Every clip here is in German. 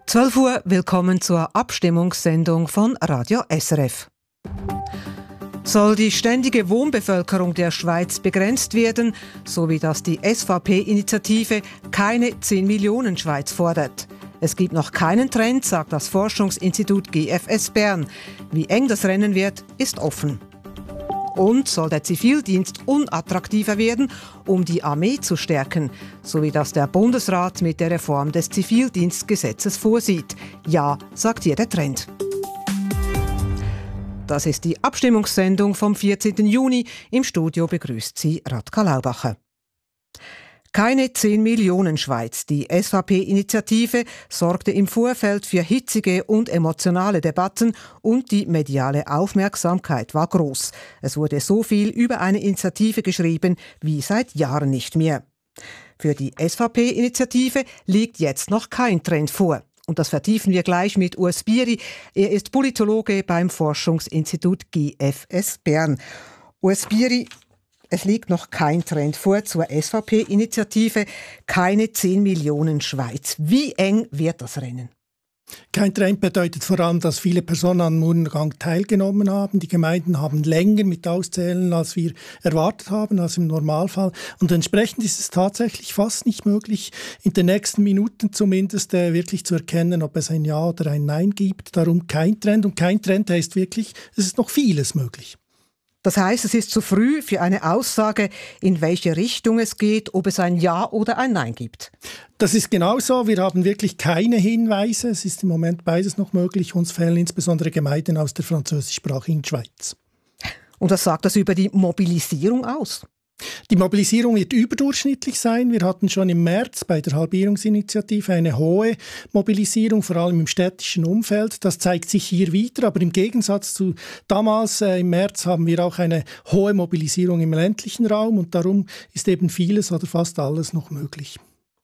12 Uhr, willkommen zur Abstimmungssendung von Radio SRF. Soll die ständige Wohnbevölkerung der Schweiz begrenzt werden, so wie das die SVP-Initiative keine 10 Millionen Schweiz fordert? Es gibt noch keinen Trend, sagt das Forschungsinstitut GFS Bern. Wie eng das Rennen wird, ist offen. Und soll der Zivildienst unattraktiver werden, um die Armee zu stärken, so wie das der Bundesrat mit der Reform des Zivildienstgesetzes vorsieht? Ja, sagt hier der Trend. Das ist die Abstimmungssendung vom 14. Juni. Im Studio begrüßt sie Radka Laubacher. Keine 10 Millionen Schweiz. Die SVP-Initiative sorgte im Vorfeld für hitzige und emotionale Debatten und die mediale Aufmerksamkeit war groß. Es wurde so viel über eine Initiative geschrieben wie seit Jahren nicht mehr. Für die SVP-Initiative liegt jetzt noch kein Trend vor. Und das vertiefen wir gleich mit Urs Bieri. Er ist Politologe beim Forschungsinstitut GFS Bern. Urs Bieri, es liegt noch kein Trend vor zur SVP-Initiative. Keine 10 Millionen Schweiz. Wie eng wird das Rennen? Kein Trend bedeutet vor allem, dass viele Personen am Urnengang teilgenommen haben. Die Gemeinden haben länger mit Auszählen, als wir erwartet haben, als im Normalfall. Und entsprechend ist es tatsächlich fast nicht möglich, in den nächsten Minuten zumindest wirklich zu erkennen, ob es ein Ja oder ein Nein gibt. Darum kein Trend. Und kein Trend heißt wirklich, es ist noch vieles möglich. Das heißt, es ist zu früh für eine Aussage, in welche Richtung es geht, ob es ein Ja oder ein Nein gibt. Das ist genau so. Wir haben wirklich keine Hinweise. Es ist im Moment beides noch möglich. Uns fehlen insbesondere Gemeinden aus der französischsprachigen Schweiz. Und was sagt das über die Mobilisierung aus? Die Mobilisierung wird überdurchschnittlich sein. Wir hatten schon im März bei der Halbierungsinitiative eine hohe Mobilisierung, vor allem im städtischen Umfeld. Das zeigt sich hier wieder, aber im Gegensatz zu damals im März haben wir auch eine hohe Mobilisierung im ländlichen Raum und darum ist eben vieles oder fast alles noch möglich.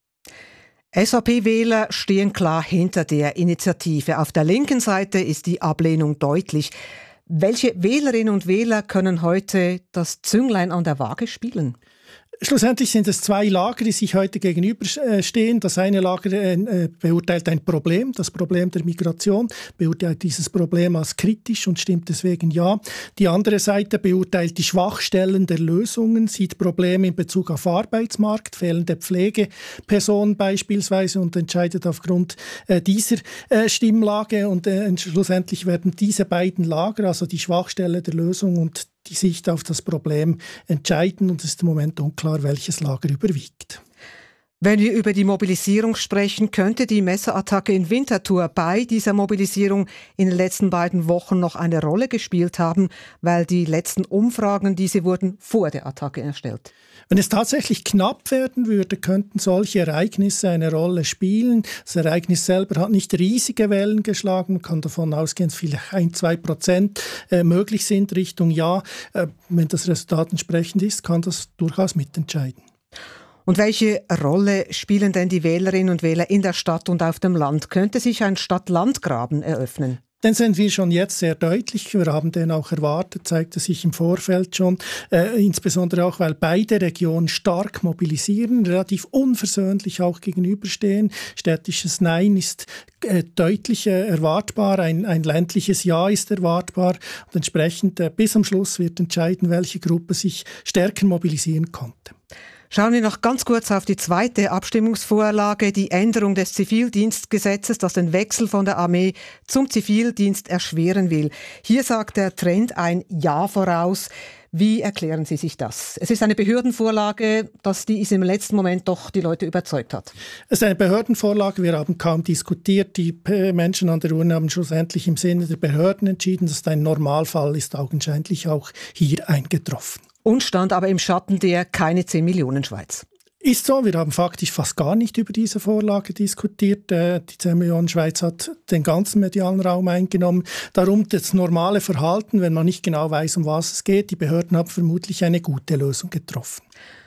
SVP-Wähler stehen klar hinter der Initiative. Auf der linken Seite ist die Ablehnung deutlich. Welche Wählerinnen und Wähler können heute das Zünglein an der Waage spielen? Schlussendlich sind es zwei Lager, die sich heute gegenüberstehen. Das eine Lager beurteilt ein Problem, das Problem der Migration, beurteilt dieses Problem als kritisch und stimmt deswegen ja. Die andere Seite beurteilt die Schwachstellen der Lösungen, sieht Probleme in Bezug auf Arbeitsmarkt, fehlende Pflegepersonen beispielsweise und entscheidet aufgrund dieser Stimmlage. Und schlussendlich werden diese beiden Lager, also die Schwachstelle der Lösung und die Sicht auf das Problem entscheiden und es ist im Moment unklar, welches Lager überwiegt. Wenn wir über die Mobilisierung sprechen, könnte die Messerattacke in Winterthur bei dieser Mobilisierung in den letzten beiden Wochen noch eine Rolle gespielt haben, weil die letzten Umfragen, diese wurden vor der Attacke erstellt. Wenn es tatsächlich knapp werden würde, könnten solche Ereignisse eine Rolle spielen. Das Ereignis selber hat nicht riesige Wellen geschlagen. Man kann davon ausgehen, dass vielleicht 1-2% möglich sind Richtung Ja. Wenn das Resultat entsprechend ist, kann das durchaus mitentscheiden. Und welche Rolle spielen denn die Wählerinnen und Wähler in der Stadt und auf dem Land? Könnte sich ein Stadt-Land-Graben eröffnen? Den sehen wir schon jetzt sehr deutlich. Wir haben den auch erwartet, zeigte sich im Vorfeld schon. Insbesondere auch, weil beide Regionen stark mobilisieren, relativ unversöhnlich auch gegenüberstehen. Städtisches Nein ist deutlich erwartbar, ein ländliches Ja ist erwartbar. Und entsprechend bis am Schluss wird entscheiden, welche Gruppe sich stärker mobilisieren konnte. Schauen wir noch ganz kurz auf die zweite Abstimmungsvorlage, die Änderung des Zivildienstgesetzes, das den Wechsel von der Armee zum Zivildienst erschweren will. Hier sagt der Trend ein Ja voraus. Wie erklären Sie sich das? Es ist eine Behördenvorlage, die ist im letzten Moment doch die Leute überzeugt hat. Es ist eine Behördenvorlage, wir haben kaum diskutiert. Die Menschen an der Urne haben schlussendlich im Sinne der Behörden entschieden, dass ein Normalfall ist augenscheinlich auch hier eingetroffen. Und stand aber im Schatten der keine 10 Millionen Schweiz. Ist so, wir haben faktisch fast gar nicht über diese Vorlage diskutiert. Die 10 Millionen Schweiz hat den ganzen medialen Raum eingenommen. Darum das normale Verhalten, wenn man nicht genau weiß, um was es geht. Die Behörden haben vermutlich eine gute Lösung getroffen.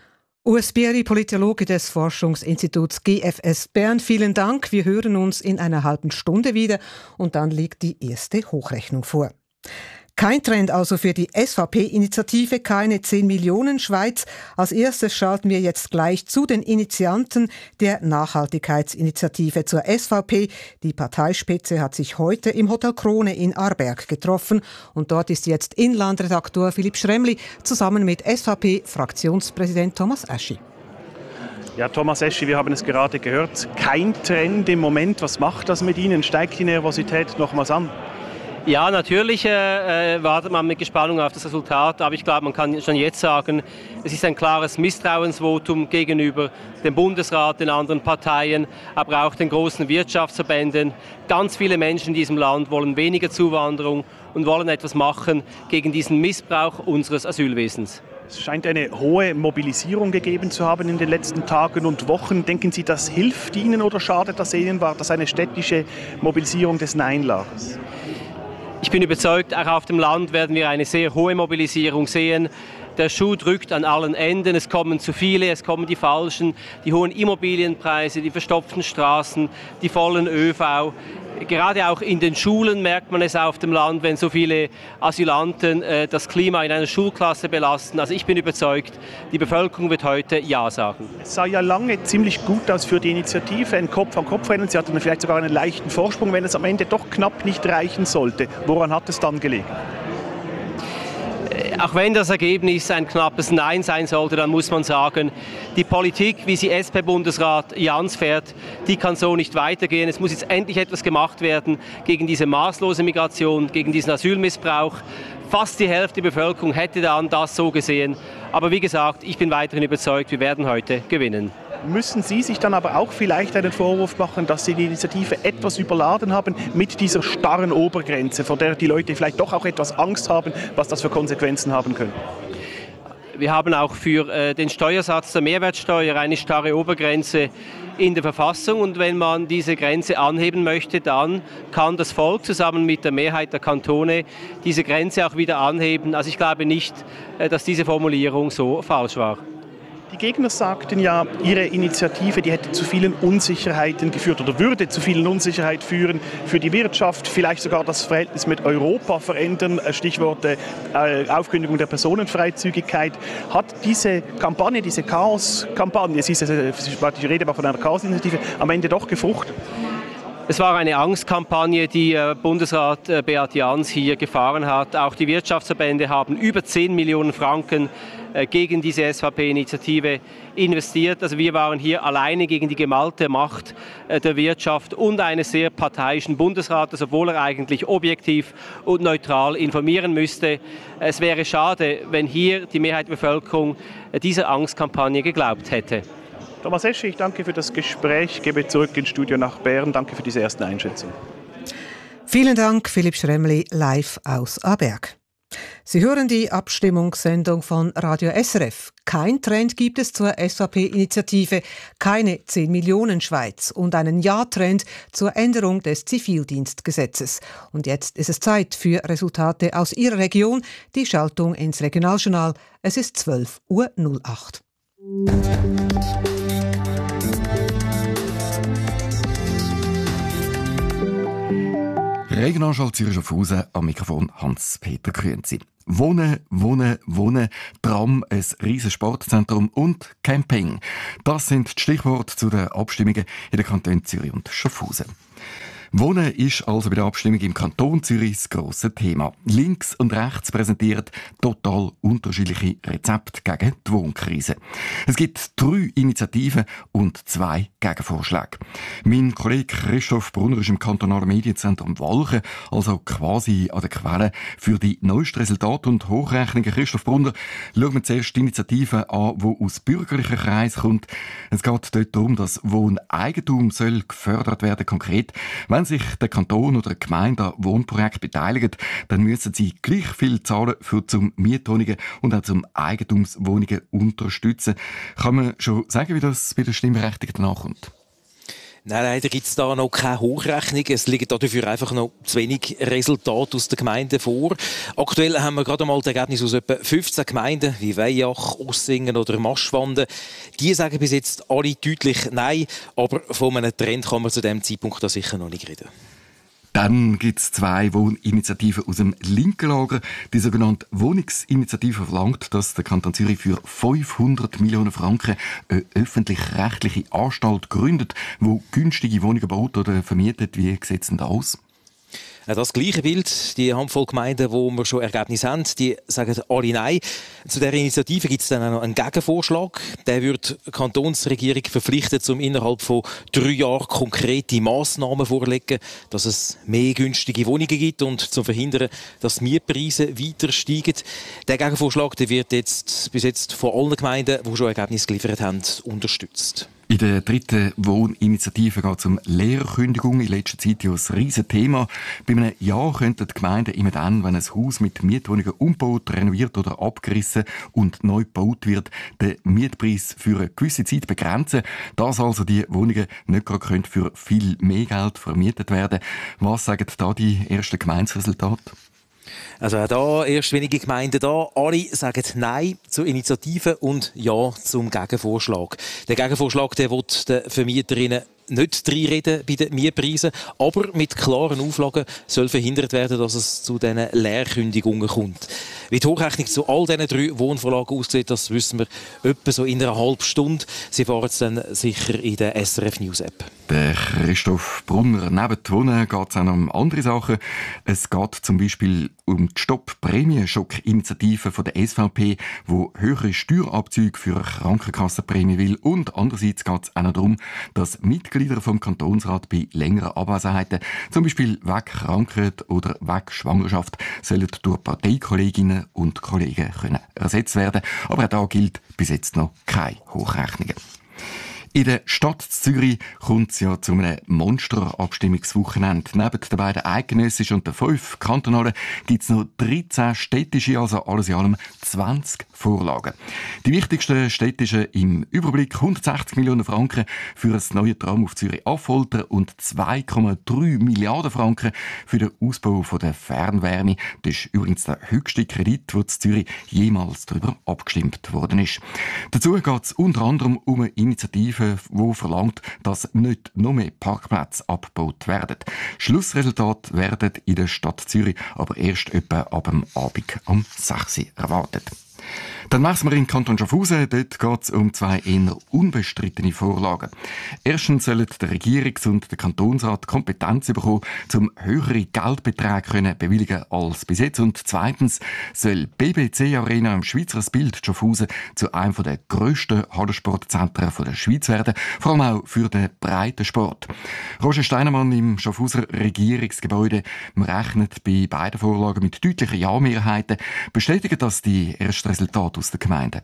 Urs Bieri, Politologe des Forschungsinstituts GFS Bern, vielen Dank. Wir hören uns in einer halben Stunde wieder und dann liegt die erste Hochrechnung vor. Kein Trend also für die SVP-Initiative Keine 10 Millionen Schweiz. Als erstes schalten wir jetzt gleich zu den Initianten der Nachhaltigkeitsinitiative zur SVP. Die Parteispitze hat sich heute im Hotel Krone in Aarberg getroffen. Und dort ist jetzt Inlandredaktor Philipp Schremli zusammen mit SVP-Fraktionspräsident Thomas Eschi. Ja, Thomas Eschi, wir haben es gerade gehört. Kein Trend im Moment. Was macht das mit Ihnen? Steigt die Nervosität nochmals an? Ja, natürlich wartet man mit Gespannung auf das Resultat, aber ich glaube, man kann schon jetzt sagen, es ist ein klares Misstrauensvotum gegenüber dem Bundesrat, den anderen Parteien, aber auch den großen Wirtschaftsverbänden. Ganz viele Menschen in diesem Land wollen weniger Zuwanderung und wollen etwas machen gegen diesen Missbrauch unseres Asylwesens. Es scheint eine hohe Mobilisierung gegeben zu haben in den letzten Tagen und Wochen. Denken Sie, das hilft Ihnen oder schadet das Ihnen? War das eine städtische Mobilisierung des Nein-Lagers? Ich bin überzeugt, auch auf dem Land werden wir eine sehr hohe Mobilisierung sehen. Der Schuh drückt an allen Enden, es kommen zu viele, es kommen die Falschen, die hohen Immobilienpreise, die verstopften Straßen, die vollen ÖV. Gerade auch in den Schulen merkt man es auf dem Land, wenn so viele Asylanten das Klima in einer Schulklasse belasten. Also ich bin überzeugt, die Bevölkerung wird heute Ja sagen. Es sah ja lange ziemlich gut aus für die Initiative, ein Kopf-an-Kopf-Rennen. Sie hatten vielleicht sogar einen leichten Vorsprung, wenn es am Ende doch knapp nicht reichen sollte. Woran hat es dann gelegen? Auch wenn das Ergebnis ein knappes Nein sein sollte, dann muss man sagen, die Politik, wie sie SP-Bundesrat Jans fährt, die kann so nicht weitergehen. Es muss jetzt endlich etwas gemacht werden gegen diese maßlose Migration, gegen diesen Asylmissbrauch. Fast die Hälfte der Bevölkerung hätte dann das so gesehen. Aber wie gesagt, ich bin weiterhin überzeugt, wir werden heute gewinnen. Müssen Sie sich dann aber auch vielleicht einen Vorwurf machen, dass Sie die Initiative etwas überladen haben mit dieser starren Obergrenze, von der die Leute vielleicht doch auch etwas Angst haben, was das für Konsequenzen haben könnte? Wir haben auch für den Steuersatz der Mehrwertsteuer eine starre Obergrenze in der Verfassung. Und wenn man diese Grenze anheben möchte, dann kann das Volk zusammen mit der Mehrheit der Kantone diese Grenze auch wieder anheben. Also ich glaube nicht, dass diese Formulierung so falsch war. Die Gegner sagten ja, ihre Initiative, die hätte zu vielen Unsicherheiten geführt oder würde zu vielen Unsicherheiten führen für die Wirtschaft, vielleicht sogar das Verhältnis mit Europa verändern, Stichwort Aufkündigung der Personenfreizügigkeit. Hat diese Kampagne, diese Chaos-Kampagne, die Rede war von einer Chaos-Initiative, am Ende doch gefruchtet? Es war eine Angstkampagne, die Bundesrat Beat Jans hier gefahren hat. Auch die Wirtschaftsverbände haben über 10 Millionen Franken gegen diese SVP-Initiative investiert. Also wir waren hier alleine gegen die gemalte Macht der Wirtschaft und eines sehr parteiischen Bundesrates, obwohl er eigentlich objektiv und neutral informieren müsste. Es wäre schade, wenn hier die Mehrheit der Bevölkerung dieser Angstkampagne geglaubt hätte. Thomas Eschi, ich danke für das Gespräch, gebe zurück ins Studio nach Bern. Danke für diese ersten Einschätzungen. Vielen Dank, Philipp Schremli, live aus Aarberg. Sie hören die Abstimmungssendung von Radio SRF. Kein Trend gibt es zur SVP-Initiative Keine 10 Millionen Schweiz und einen Ja-Trend zur Änderung des Zivildienstgesetzes. Und jetzt ist es Zeit für Resultate aus Ihrer Region. Die Schaltung ins Regionaljournal. Es ist 12:08 Uhr. Regionalschau Zürich-Schaffhausen, am Mikrofon Hans-Peter Grünzi. Wohnen, wohnen, wohnen, Tram, ein riesiges Sportzentrum und Camping. Das sind die Stichworte zu den Abstimmungen in den Kantonen Zürich und Schaffhausen. Wohnen ist also bei der Abstimmung im Kanton Zürich das grosse Thema. Links und rechts präsentieren total unterschiedliche Rezepte gegen die Wohnkrise. Es gibt 3 Initiativen und 2 Gegenvorschläge. Mein Kollege Christoph Brunner ist im kantonalen Medienzentrum Walchen, also quasi an der Quelle für die neuesten Resultate und Hochrechnungen. Christoph Brunner, schauen wir zuerst die Initiative an, die aus bürgerlichen Kreisen kommt. Es geht dort darum, dass Wohneigentum soll gefördert werden. Konkret, wenn sich der Kanton oder die Gemeinde an Wohnprojekten beteiligen, dann müssen sie gleich viel zahlen für zum Mietwohnungen und auch zum Eigentumswohnungen unterstützen. Kann man schon sagen, wie das bei den Stimmberechtigten ankommt? Nein, leider gibt es da noch keine Hochrechnung. Es liegen dafür einfach noch zu wenig Resultate aus den Gemeinden vor. Aktuell haben wir gerade mal das Ergebnis aus etwa 15 Gemeinden, wie Weijach, Ossingen oder Maschwanden. Die sagen bis jetzt alle deutlich Nein, aber von einem Trend kann man zu diesem Zeitpunkt da sicher noch nicht reden. Dann gibt es 2 Wohninitiativen aus dem linken Lager. Die sogenannte Wohnungsinitiative verlangt, dass der Kanton Zürich für 500 Millionen Franken eine öffentlich-rechtliche Anstalt gründet, die günstige Wohnungen baut oder vermietet. Wie sieht es denn da aus? Das gleiche Bild, die Handvoll Gemeinden, wo wir schon Ergebnisse haben, die sagen alle Nein. Zu dieser Initiative gibt es dann auch noch einen Gegenvorschlag. Der wird die Kantonsregierung verpflichtet, um innerhalb von 3 Jahren konkrete Massnahmen vorzulegen, dass es mehr günstige Wohnungen gibt und zu verhindern, dass die Mietpreise weiter steigen. Der Gegenvorschlag der wird bis jetzt von allen Gemeinden, die schon Ergebnisse geliefert haben, unterstützt. In der 3. Wohninitiative geht es um Leerkündigungen. In letzter Zeit ja ein riesiges Thema. Bei einem Jahr könnten die Gemeinden immer dann, wenn ein Haus mit Mietwohnungen umgebaut, renoviert oder abgerissen und neu gebaut wird, den Mietpreis für eine gewisse Zeit begrenzen. Dass also die Wohnungen nicht gerade für viel mehr Geld vermietet werden. Was sagen da die ersten Gemeinderesultate? Also auch da erst wenige Gemeinden da. Alle sagen Nein zur Initiative und Ja zum Gegenvorschlag. Der Gegenvorschlag, der will den Vermieterinnen nicht reinreden bei den Mietpreisen, aber mit klaren Auflagen soll verhindert werden, dass es zu diesen Leerkündigungen kommt. Wie die Hochrechnung zu all diesen 3 Wohnvorlagen aussieht, das wissen wir etwa so in einer halben Stunde. Sie fahren es dann sicher in der SRF News App. Der Christoph Brunner. Neben dem Wohnen geht es auch noch um andere Sachen. Es geht zum Beispiel um die Stopp-Prämienschock-Initiative von der SVP, die höhere Steuerabzüge für Krankenkassenprämie will. Und andererseits geht es auch noch darum, dass Mitglieder vom Kantonsrat bei längeren Abwesenheiten, zum Beispiel wegen Krankheit oder wegen Schwangerschaft, sollen durch Parteikolleginnen und Kollegen können ersetzt werden. Aber auch da gilt bis jetzt noch keine Hochrechnungen. In der Stadt Zürich kommt es ja zu einem Monster-Abstimmungswochenende. Neben den beiden eidgenössischen und den 5 kantonalen gibt es noch 13 städtische, also alles in allem 20 Vorlagen. Die wichtigsten städtischen im Überblick: 160 Millionen Franken für das neue Tram auf Zürich-Affolter und 2,3 Milliarden Franken für den Ausbau der Fernwärme. Das ist übrigens der höchste Kredit, der in Zürich jemals darüber abgestimmt worden ist. Dazu geht es unter anderem um eine Initiative, die verlangt, dass nicht noch mehr Parkplätze abgebaut werden. Schlussresultat werden in der Stadt Zürich aber erst etwa ab dem Abend um 6 Uhr erwartet. Dann wechseln wir in den Kanton Schaffhausen. Dort geht es um 2 eher unbestrittene Vorlagen. Erstens sollen der Regierungs- und der Kantonsrat Kompetenz bekommen, um höhere Geldbeträge bewilligen als bis jetzt. Und zweitens soll die BBC Arena im Schweizer Bild Schaffhausen zu einem der grössten Hallensportzentren der Schweiz werden, vor allem auch für den breiten Sport. Roger Steinemann im Schaffhauser Regierungsgebäude rechnet bei beiden Vorlagen mit deutlichen Ja-Mehrheiten. Bestätigt das die ersten Resultate aus der Gemeinde?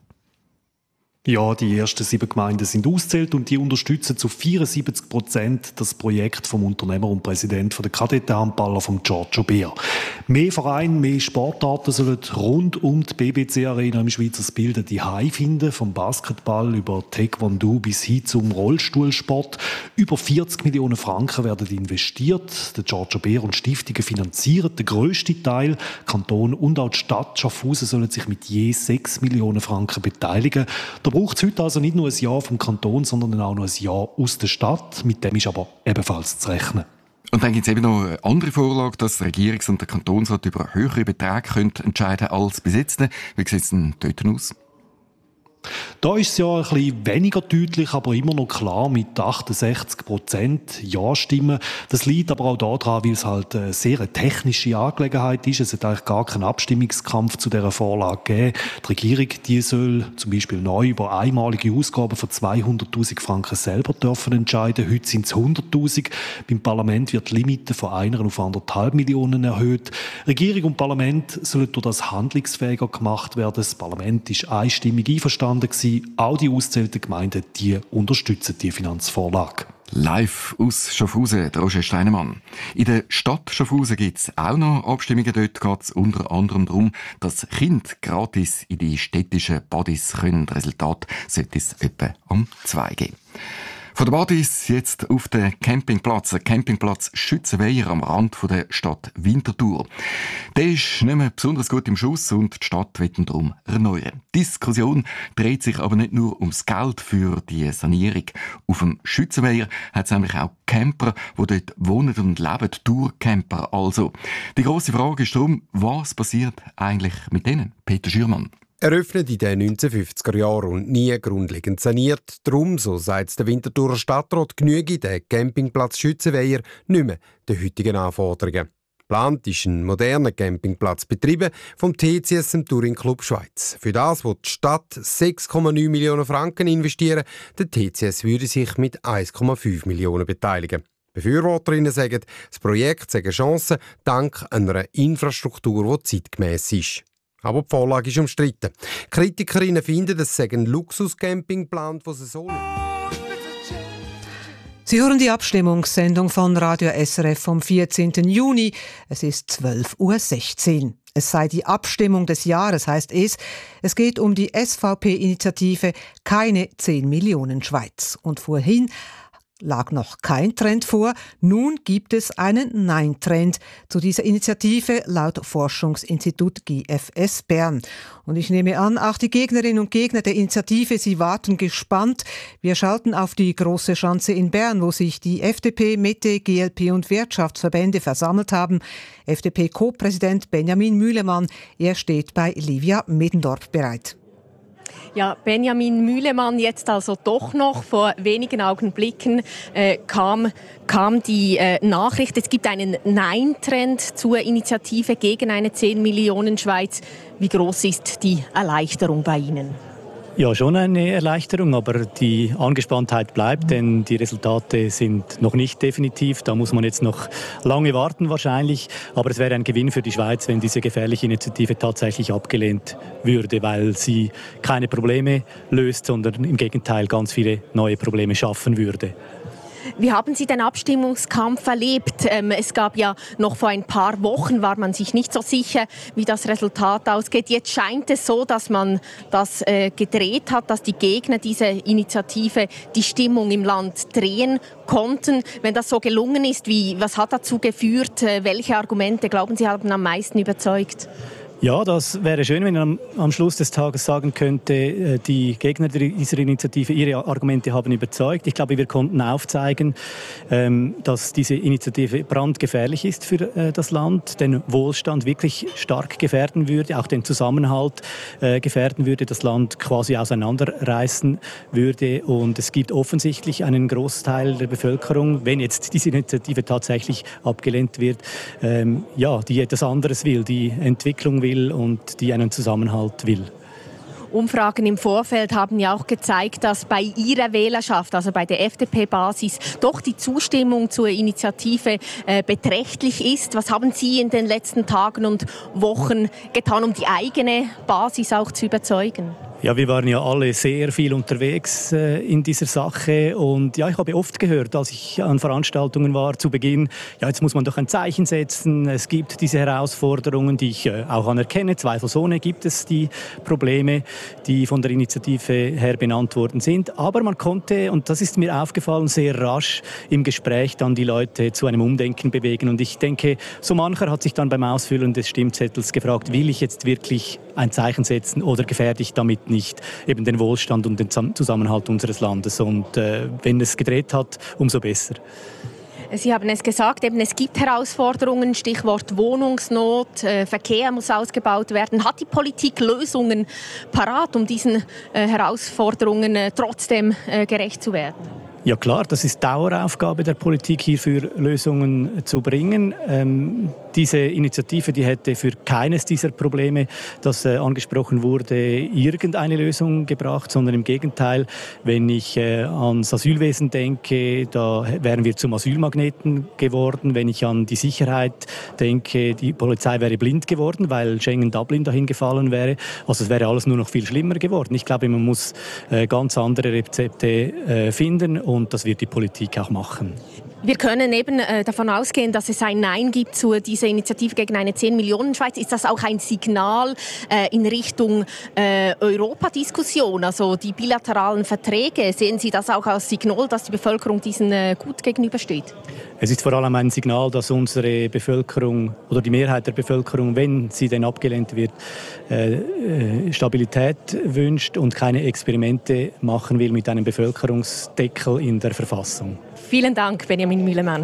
Ja, die ersten 7 Gemeinden sind ausgezählt und die unterstützen zu 74% das Projekt vom Unternehmer und Präsident der Kadettenhandballer von Giorgio Beer. Mehr Vereine, mehr Sportarten sollen rund um die BBC Arena im Schweizer Bild die Heim finden, vom Basketball über Taekwondo bis hin zum Rollstuhlsport. Über 40 Millionen Franken werden investiert. Der Giorgio Beer und Stiftungen finanzieren den grössten Teil. Kanton und auch die Stadt Schaffhausen sollen sich mit je 6 Millionen Franken beteiligen. Da braucht es heute also nicht nur ein Ja vom Kanton, sondern auch noch ein Ja aus der Stadt. Mit dem ist aber ebenfalls zu rechnen. Und dann gibt es eben noch eine andere Vorlage, dass der Regierungs- und der Kantonsrat über höhere Beträge entscheiden können als bis jetzt. Wie sieht es denn dort aus? Da ist es ja ein bisschen weniger deutlich, aber immer noch klar mit 68% Ja-Stimmen. Das liegt aber auch daran, weil es halt eine sehr technische Angelegenheit ist. Es hat eigentlich gar keinen Abstimmungskampf zu dieser Vorlage gegeben. Die Regierung, die soll zum Beispiel neu über einmalige Ausgaben von 200'000 Franken selber dürfen entscheiden. Heute sind es 100'000. Beim Parlament wird die Limite von 1 auf 1,5 Millionen erhöht. Regierung und Parlament sollen durch das handlungsfähiger gemacht werden. Das Parlament ist einstimmig einverstanden gewesen. Auch die ausgezählten Gemeinden, die unterstützen die Finanzvorlage. Live aus Schaffhausen, Roger Steinemann. In der Stadt Schaffhausen gibt es auch noch Abstimmungen. Dort geht es unter anderem darum, dass Kinder gratis in die städtischen Badis können. Das Resultat sollte es etwa um 2 geben. Von der Badis jetzt auf den Campingplatz. Ein Campingplatz Schützenweiher am Rand der Stadt Winterthur. Der ist nicht mehr besonders gut im Schuss und die Stadt will ihn darum erneuern. Die Diskussion dreht sich aber nicht nur ums Geld für die Sanierung. Auf dem Schützenweiher hat es nämlich auch Camper, die dort wohnen und leben, Tourcamper also. Die grosse Frage ist darum, was passiert eigentlich mit denen? Peter Schürmann. Eröffnet in den 1950er Jahren und nie grundlegend saniert. Darum, so sagt der Winterthurer Stadtrat, genüge der Campingplatz Schützenweiher nicht mehr den heutigen Anforderungen. Geplant ist ein moderner Campingplatz betrieben vom TCS im Touring Club Schweiz. Für das will die Stadt 6,9 Millionen Franken investieren. Der TCS würde sich mit 1,5 Millionen beteiligen. Befürworterinnen sagen, das Projekt sei eine Chance dank einer Infrastruktur, die zeitgemäss ist. Aber die Vorlage ist umstritten. Kritikerinnen finden, es sei ein Luxuscampingplan, den sie so. Sie hören die Abstimmungssendung von Radio SRF vom 14. Juni. Es ist 12:16 Uhr. Es sei die Abstimmung des Jahres, heißt es. Es geht um die SVP-Initiative Keine 10 Millionen Schweiz. Und vorhin lag noch kein Trend vor. Nun gibt es einen Nein-Trend zu dieser Initiative laut Forschungsinstitut GFS Bern. Und ich nehme an, auch die Gegnerinnen und Gegner der Initiative, sie warten gespannt. Wir schalten auf die große Schanze in Bern, wo sich die FDP, Mitte, GLP und Wirtschaftsverbände versammelt haben. FDP-Co-Präsident Benjamin Mühlemann, er steht bei Livia Middendorf bereit. Ja, Benjamin Mühlemann, jetzt also doch noch vor wenigen Augenblicken kam die Nachricht, es gibt einen Nein-Trend zur Initiative gegen eine 10 Millionen Schweiz. Wie groß ist die Erleichterung bei Ihnen? Ja, schon eine Erleichterung, aber die Angespanntheit bleibt, denn die Resultate sind noch nicht definitiv. Da muss man jetzt noch lange warten wahrscheinlich. Aber es wäre ein Gewinn für die Schweiz, wenn diese gefährliche Initiative tatsächlich abgelehnt würde, weil sie keine Probleme löst, sondern im Gegenteil ganz viele neue Probleme schaffen würde. Wie haben Sie den Abstimmungskampf erlebt? Es gab ja noch vor ein paar Wochen, war man sich nicht so sicher, wie das Resultat ausgeht. Jetzt scheint es so, dass man das gedreht hat, dass die Gegner dieser Initiative die Stimmung im Land drehen konnten. Wenn das so gelungen ist, was hat dazu geführt? Welche Argumente, glauben Sie, haben am meisten überzeugt? Ja, das wäre schön, wenn man am Schluss des Tages sagen könnte, die Gegner dieser Initiative, ihre Argumente haben überzeugt. Ich glaube, wir konnten aufzeigen, dass diese Initiative brandgefährlich ist für das Land, den Wohlstand wirklich stark gefährden würde, auch den Zusammenhalt gefährden würde, das Land quasi auseinanderreißen würde. Und es gibt offensichtlich einen Großteil der Bevölkerung, wenn jetzt diese Initiative tatsächlich abgelehnt wird, die etwas anderes will, die Entwicklung will und die einen Zusammenhalt will. Umfragen im Vorfeld haben ja auch gezeigt, dass bei Ihrer Wählerschaft, also bei der FDP-Basis, doch die Zustimmung zur Initiative beträchtlich ist. Was haben Sie in den letzten Tagen und Wochen getan, um die eigene Basis auch zu überzeugen? Ja, wir waren ja alle sehr viel unterwegs in dieser Sache und ja, ich habe oft gehört, als ich an Veranstaltungen war zu Beginn, ja, jetzt muss man doch ein Zeichen setzen, es gibt diese Herausforderungen, die ich auch anerkenne, zweifelsohne gibt es die Probleme, die von der Initiative her benannt worden sind, aber man konnte, und das ist mir aufgefallen, sehr rasch im Gespräch dann die Leute zu einem Umdenken bewegen und ich denke, so mancher hat sich dann beim Ausfüllen des Stimmzettels gefragt, will ich jetzt wirklich ein Zeichen setzen oder gefährde ich damit nicht eben den Wohlstand und den Zusammenhalt unseres Landes. Und wenn es gedreht hat, umso besser. Sie haben es gesagt, eben, es gibt Herausforderungen, Stichwort Wohnungsnot, Verkehr muss ausgebaut werden. Hat die Politik Lösungen parat, um diesen Herausforderungen trotzdem gerecht zu werden? Ja klar, das ist Daueraufgabe der Politik, hierfür Lösungen zu bringen. Diese Initiative, die hätte für keines dieser Probleme, das angesprochen wurde, irgendeine Lösung gebracht, sondern im Gegenteil, wenn ich ans Asylwesen denke, da wären wir zum Asylmagneten geworden. Wenn ich an die Sicherheit denke, die Polizei wäre blind geworden, weil Schengen-Dublin dahin gefallen wäre. Also es wäre alles nur noch viel schlimmer geworden. Ich glaube, man muss ganz andere Rezepte finden und das wird die Politik auch machen. Wir können eben davon ausgehen, dass es ein Nein gibt zu dieser Initiative gegen eine 10-Millionen-Schweiz. Ist das auch ein Signal in Richtung Europadiskussion, also die bilateralen Verträge? Sehen Sie das auch als Signal, dass die Bevölkerung diesen gut gegenübersteht? Es ist vor allem ein Signal, dass unsere Bevölkerung oder die Mehrheit der Bevölkerung, wenn sie denn abgelehnt wird, Stabilität wünscht und keine Experimente machen will mit einem Bevölkerungsdeckel in der Verfassung. Vielen Dank, Benjamin Mühlemann.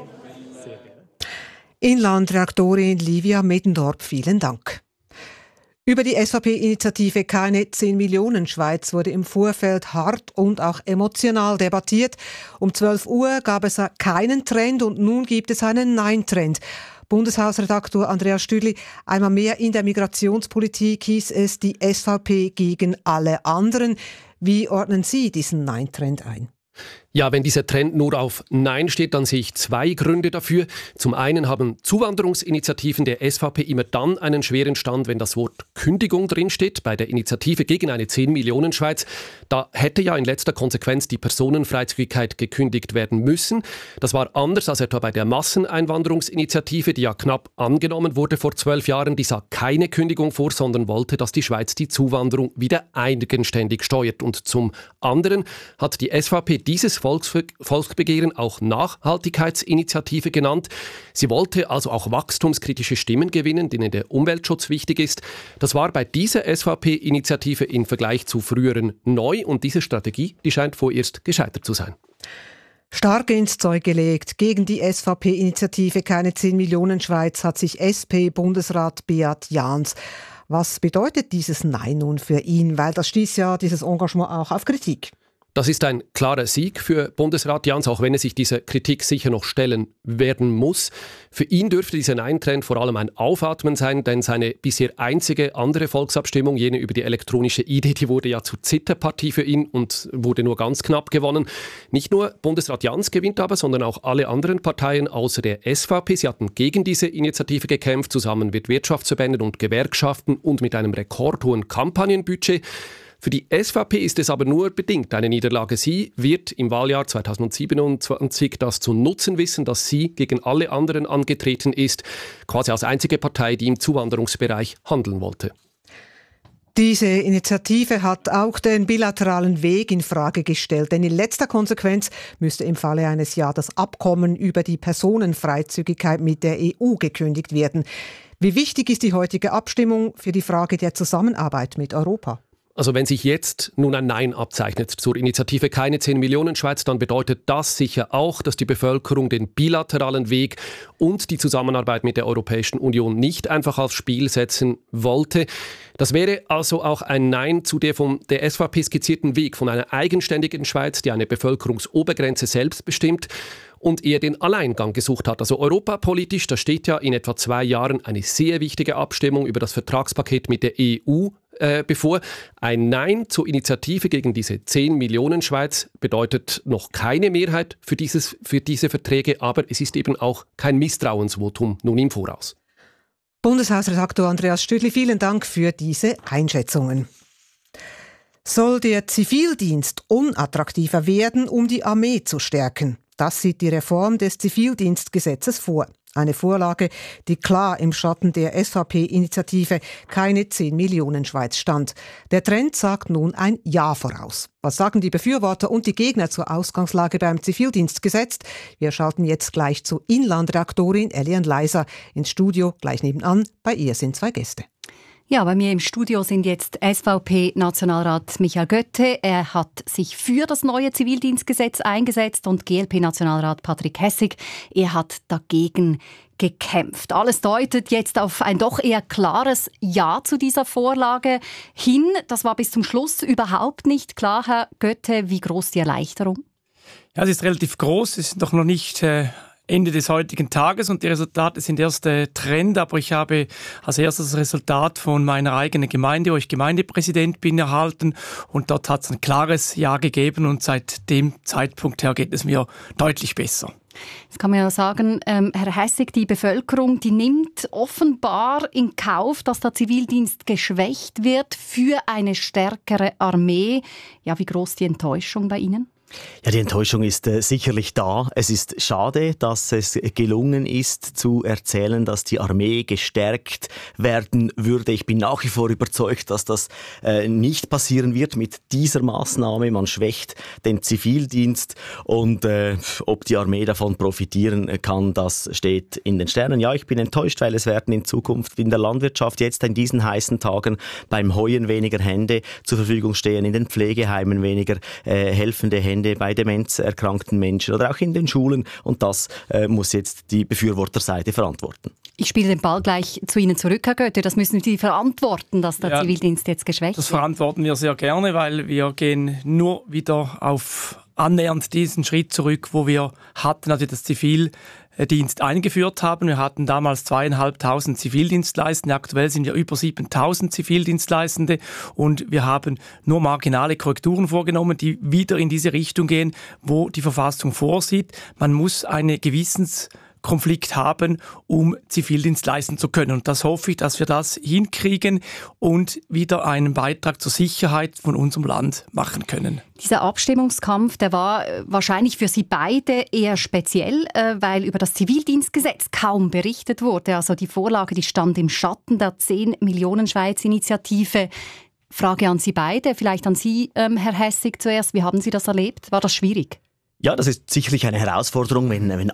Inlandredaktorin Livia Middendorp, vielen Dank. Über die SVP-Initiative Keine 10 Millionen Schweiz wurde im Vorfeld hart und auch emotional debattiert. Um 12 Uhr gab es keinen Trend und nun gibt es einen Nein-Trend. Bundeshausredaktor Andreas Stüdli, einmal mehr in der Migrationspolitik hieß es die SVP gegen alle anderen. Wie ordnen Sie diesen Nein-Trend ein? Ja, wenn dieser Trend nur auf Nein steht, dann sehe ich zwei Gründe dafür. Zum einen haben Zuwanderungsinitiativen der SVP immer dann einen schweren Stand, wenn das Wort Kündigung drinsteht. Bei der Initiative gegen eine 10-Millionen-Schweiz, da hätte ja in letzter Konsequenz die Personenfreizügigkeit gekündigt werden müssen. Das war anders als etwa bei der Masseneinwanderungsinitiative, die ja knapp angenommen wurde vor 12 Jahren. Die sah keine Kündigung vor, sondern wollte, dass die Schweiz die Zuwanderung wieder eigenständig steuert. Und zum anderen hat die SVP dieses Volksbegehren auch Nachhaltigkeitsinitiative genannt. Sie wollte also auch wachstumskritische Stimmen gewinnen, denen der Umweltschutz wichtig ist. Das war bei dieser SVP-Initiative im Vergleich zu früheren neu und diese Strategie, die scheint vorerst gescheitert zu sein. Stark ins Zeug gelegt. Gegen die SVP-Initiative Keine 10 Millionen Schweiz hat sich SP-Bundesrat Beat Jans. Was bedeutet dieses Nein nun für ihn? Weil das stieß ja dieses Engagement auch auf Kritik. Das ist ein klarer Sieg für Bundesrat Jans, auch wenn er sich dieser Kritik sicher noch stellen werden muss. Für ihn dürfte dieser Nein-Trend vor allem ein Aufatmen sein, denn seine bisher einzige andere Volksabstimmung, jene über die elektronische ID, die wurde ja zur Zitterpartie für ihn und wurde nur ganz knapp gewonnen. Nicht nur Bundesrat Jans gewinnt aber, sondern auch alle anderen Parteien außer der SVP. Sie hatten gegen diese Initiative gekämpft, zusammen mit Wirtschaftsverbänden und Gewerkschaften und mit einem rekordhohen Kampagnenbudget. Für die SVP ist es aber nur bedingt eine Niederlage. Sie wird im Wahljahr 2027 das zu nutzen wissen, dass sie gegen alle anderen angetreten ist, quasi als einzige Partei, die im Zuwanderungsbereich handeln wollte. Diese Initiative hat auch den bilateralen Weg in Frage gestellt, denn in letzter Konsequenz müsste im Falle eines Ja das Abkommen über die Personenfreizügigkeit mit der EU gekündigt werden. Wie wichtig ist die heutige Abstimmung für die Frage der Zusammenarbeit mit Europa? Also wenn sich jetzt nun ein Nein abzeichnet zur Initiative Keine 10 Millionen Schweiz, dann bedeutet das sicher auch, dass die Bevölkerung den bilateralen Weg und die Zusammenarbeit mit der Europäischen Union nicht einfach aufs Spiel setzen wollte. Das wäre also auch ein Nein zu der von der SVP skizzierten Weg von einer eigenständigen Schweiz, die eine Bevölkerungsobergrenze selbst bestimmt und eher den Alleingang gesucht hat. Also europapolitisch, da steht ja in etwa 2 Jahren eine sehr wichtige Abstimmung über das Vertragspaket mit der EU bevor. Ein Nein zur Initiative gegen diese 10 Millionen Schweiz bedeutet noch keine Mehrheit für diese Verträge, aber es ist eben auch kein Misstrauensvotum nun im Voraus. Bundeshausredaktor Andreas Stüdli, vielen Dank für diese Einschätzungen. Soll der Zivildienst unattraktiver werden, um die Armee zu stärken? Das sieht die Reform des Zivildienstgesetzes vor. Eine Vorlage, die klar im Schatten der SVP-Initiative Keine 10 Millionen Schweiz stand. Der Trend sagt nun ein Ja voraus. Was sagen die Befürworter und die Gegner zur Ausgangslage beim Zivildienstgesetz? Wir schalten jetzt gleich zu Inlandredaktorin Elian Leiser ins Studio, gleich nebenan. Bei ihr sind 2 Gäste. Ja, bei mir im Studio sind jetzt SVP-Nationalrat Michael Götte. Er hat sich für das neue Zivildienstgesetz eingesetzt und GLP-Nationalrat Patrick Hessig. Er hat dagegen gekämpft. Alles deutet jetzt auf ein doch eher klares Ja zu dieser Vorlage hin. Das war bis zum Schluss überhaupt nicht klar, Herr Götte. Wie groß die Erleichterung? Ja, es ist relativ groß. Es ist doch noch nicht Ende des heutigen Tages und die Resultate sind erst Trend, aber ich habe als erstes das Resultat von meiner eigenen Gemeinde, wo ich Gemeindepräsident bin, erhalten und dort hat es ein klares Ja gegeben und seit dem Zeitpunkt her geht es mir deutlich besser. Jetzt kann man ja sagen, Herr Hessig, die Bevölkerung, die nimmt offenbar in Kauf, dass der Zivildienst geschwächt wird für eine stärkere Armee. Ja, wie groß die Enttäuschung bei Ihnen? Ja, die Enttäuschung ist sicherlich da. Es ist schade, dass es gelungen ist, zu erzählen, dass die Armee gestärkt werden würde. Ich bin nach wie vor überzeugt, dass das nicht passieren wird mit dieser Maßnahme. Man schwächt den Zivildienst und ob die Armee davon profitieren kann, das steht in den Sternen. Ja, ich bin enttäuscht, weil es werden in Zukunft in der Landwirtschaft jetzt in diesen heißen Tagen beim Heuen weniger Hände zur Verfügung stehen, in den Pflegeheimen weniger helfende Hände bei demenzerkrankten Menschen oder auch in den Schulen. Und das muss jetzt die Befürworterseite verantworten. Ich spiele den Ball gleich zu Ihnen zurück, Herr Götte. Das müssen Sie verantworten, dass der Zivildienst jetzt geschwächt wird. Das verantworten wir sehr gerne, weil wir gehen nur wieder auf annähernd diesen Schritt zurück, wo wir hatten, also das Zivildienst eingeführt haben. Wir hatten damals 2'500 Zivildienstleistende. Aktuell sind ja über 7'000 Zivildienstleistende. Und wir haben nur marginale Korrekturen vorgenommen, die wieder in diese Richtung gehen, wo die Verfassung vorsieht. Man muss eine Gewissenskonflikt haben, um Zivildienst leisten zu können. Und das hoffe ich, dass wir das hinkriegen und wieder einen Beitrag zur Sicherheit von unserem Land machen können. Dieser Abstimmungskampf, der war wahrscheinlich für Sie beide eher speziell, weil über das Zivildienstgesetz kaum berichtet wurde. Also die Vorlage, die stand im Schatten der 10-Millionen-Schweiz-Initiative. Frage an Sie beide, vielleicht an Sie, Herr Hessig zuerst. Wie haben Sie das erlebt? War das schwierig? Ja, das ist sicherlich eine Herausforderung, wenn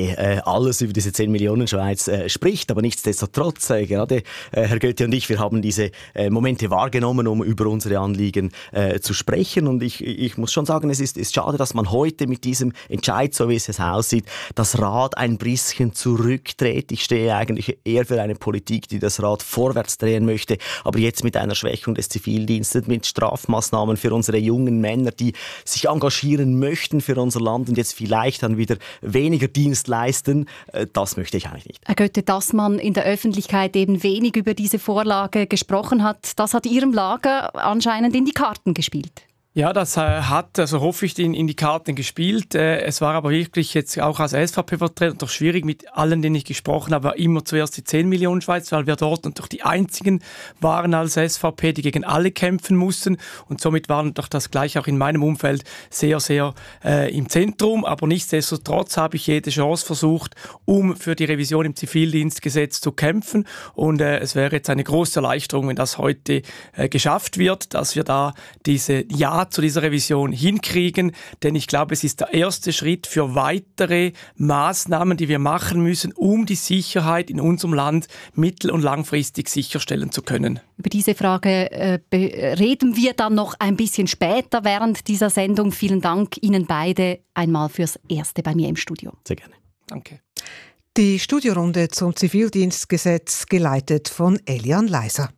alles über diese 10 Millionen Schweiz spricht. Aber nichtsdestotrotz, gerade Herr Götte und ich, wir haben diese Momente wahrgenommen, um über unsere Anliegen zu sprechen. Und ich muss schon sagen, es ist schade, dass man heute mit diesem Entscheid, so wie es aussieht, das Rad ein bisschen zurückdreht. Ich stehe eigentlich eher für eine Politik, die das Rad vorwärts drehen möchte. Aber jetzt mit einer Schwächung des Zivildienstes, mit Strafmaßnahmen für unsere jungen Männer, die sich engagieren möchten für unser Land und jetzt vielleicht dann wieder weniger Dienst leisten, das möchte ich eigentlich nicht. Herr Götte, dass man in der Öffentlichkeit eben wenig über diese Vorlage gesprochen hat, das hat Ihrem Lager anscheinend in die Karten gespielt. Ja, das hat, also hoffe ich, in die Karten gespielt. Es war aber wirklich jetzt auch als SVP-Vertreter doch schwierig mit allen, denen ich gesprochen habe, war immer zuerst die 10 Millionen Schweiz, weil wir dort doch die einzigen waren als SVP, die gegen alle kämpfen mussten. Und somit waren doch das gleich auch in meinem Umfeld sehr, sehr im Zentrum. Aber nichtsdestotrotz habe ich jede Chance versucht, um für die Revision im Zivildienstgesetz zu kämpfen. Und es wäre jetzt eine große Erleichterung, wenn das heute geschafft wird, dass wir da diese zu dieser Revision hinkriegen, denn ich glaube, es ist der erste Schritt für weitere Maßnahmen, die wir machen müssen, um die Sicherheit in unserem Land mittel- und langfristig sicherstellen zu können. Über diese Frage reden wir dann noch ein bisschen später während dieser Sendung. Vielen Dank Ihnen beide einmal fürs Erste bei mir im Studio. Sehr gerne. Danke. Die Studiorunde zum Zivildienstgesetz geleitet von Elian Leiser.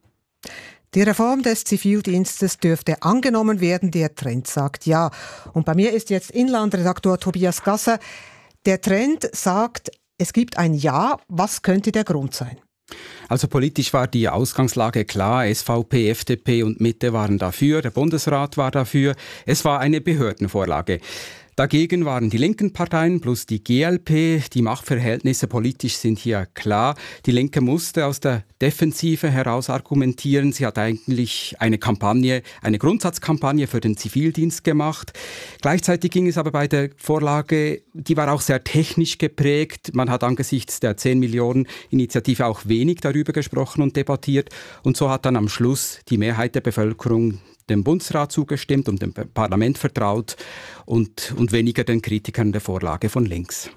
Die Reform des Zivildienstes dürfte angenommen werden. Der Trend sagt ja. Und bei mir ist jetzt Inlandredaktor Tobias Gasser. Der Trend sagt, es gibt ein Ja. Was könnte der Grund sein? Also politisch war die Ausgangslage klar. SVP, FDP und Mitte waren dafür. Der Bundesrat war dafür. Es war eine Behördenvorlage. Dagegen waren die linken Parteien plus die GLP. Die Machtverhältnisse politisch sind hier klar. Die Linke musste aus der Defensive heraus argumentieren. Sie hat eigentlich eine Grundsatzkampagne für den Zivildienst gemacht. Gleichzeitig ging es aber bei der Vorlage, die war auch sehr technisch geprägt. Man hat angesichts der 10 Millionen Initiative auch wenig darüber gesprochen und debattiert. Und so hat dann am Schluss die Mehrheit der Bevölkerung dem Bundesrat zugestimmt und dem Parlament vertraut und weniger den Kritikern der Vorlage von links.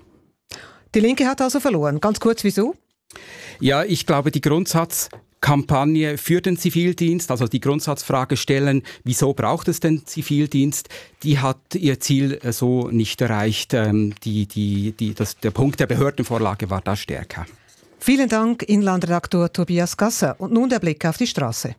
Die Linke hat also verloren. Ganz kurz, wieso? Ja, ich glaube, die Grundsatzkampagne für den Zivildienst, also die Grundsatzfrage stellen, wieso braucht es den Zivildienst, die hat ihr Ziel so nicht erreicht. Der Punkt der Behördenvorlage war da stärker. Vielen Dank, Inlandredaktor Tobias Gasser. Und nun der Blick auf die Straße.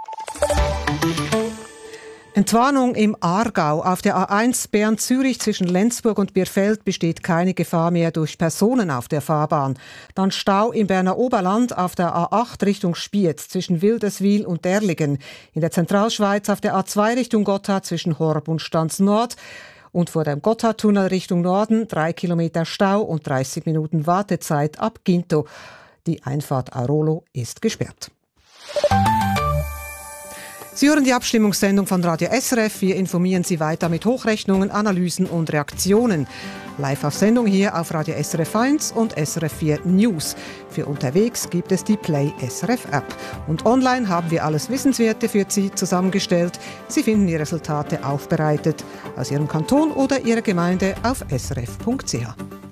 Entwarnung im Aargau. Auf der A1 Bern-Zürich zwischen Lenzburg und Bierfeld besteht keine Gefahr mehr durch Personen auf der Fahrbahn. Dann Stau im Berner Oberland auf der A8 Richtung Spiez zwischen Wildeswil und Derligen. In der Zentralschweiz auf der A2 Richtung Gotthard zwischen Horb und Stanz Nord. Und vor dem Gotthardtunnel Richtung Norden 3 Kilometer Stau und 30 Minuten Wartezeit ab Ginto. Die Einfahrt Aarolo ist gesperrt. Sie hören die Abstimmungssendung von Radio SRF. Wir informieren Sie weiter mit Hochrechnungen, Analysen und Reaktionen. Live auf Sendung hier auf Radio SRF 1 und SRF 4 News. Für unterwegs gibt es die Play SRF App. Und online haben wir alles Wissenswerte für Sie zusammengestellt. Sie finden die Resultate aufbereitet aus Ihrem Kanton oder Ihrer Gemeinde auf srf.ch.